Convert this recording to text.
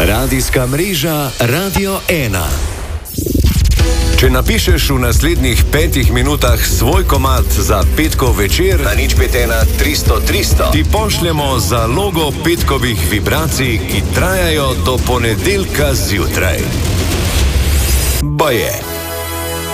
Radijska mreža Radio 1. Če napišeš v naslednjih 5 minutah svoj komad za petkov večer na 051 300 300, ti pošljemo zalogo petkovih vibracij, ki trajajo do ponedeljka zjutraj. Baje.